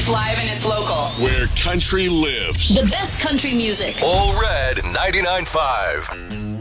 It's live and it's local. Where country lives. The best country music. All Red 99.5.